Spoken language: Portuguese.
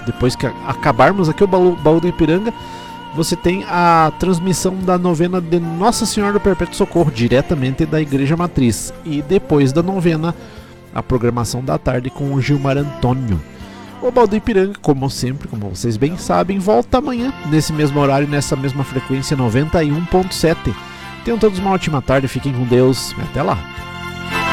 depois que acabarmos aqui o Baú do Ipiranga, você tem a transmissão da novena de Nossa Senhora do Perpétuo Socorro, diretamente da Igreja Matriz. E depois da novena, a programação da tarde com o Gilmar Antônio. O Baú do Ipiranga, como sempre, como vocês bem sabem, volta amanhã, nesse mesmo horário, nessa mesma frequência 91.7. Tenham todos uma ótima tarde, fiquem com Deus, até lá!